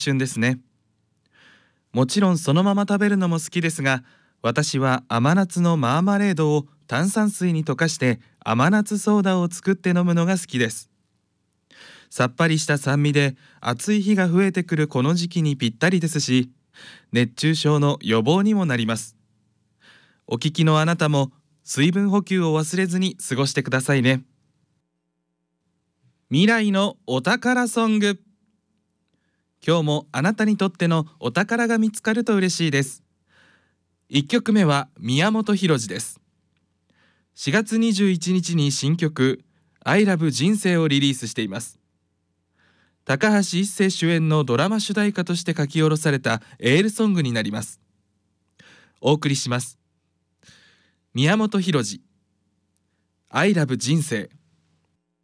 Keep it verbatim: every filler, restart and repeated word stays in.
旬ですね。もちろんそのまま食べるのも好きですが、私は甘夏のマーマレードを炭酸水に溶かして甘夏ソーダを作って飲むのが好きです。さっぱりした酸味で暑い日が増えてくるこの時期にぴったりですし、熱中症の予防にもなります。お聞きのあなたも水分補給を忘れずに過ごしてくださいね。未来のお宝ソング。今日もあなたにとってのお宝が見つかると嬉しいです。いっきょくめは宮本浩次です。しがつにじゅういちにちに新曲 I Love 人生をリリースしています。高橋一生主演のドラマ主題歌として書き下ろされたエールソングになります。お送りします。宮本浩次 I Love 人生。